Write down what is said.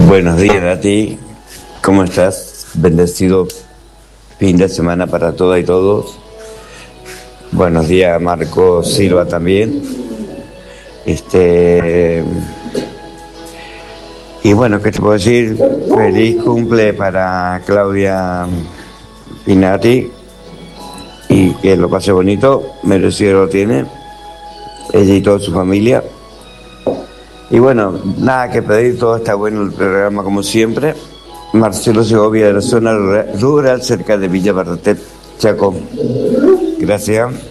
Buenos días a ti, ¿cómo estás? Bendecido fin de semana para todas y todos. Buenos días a Marco Silva también. Y bueno, ¿qué te puedo decir? Feliz cumple para Claudia Pinati y que lo pase bonito, merecido lo tiene, ella y toda su familia. Y bueno, nada que pedir, todo está bueno el programa como siempre. Marcelo Segovia de la zona rural cerca de Villa Barretet, Chaco. Gracias.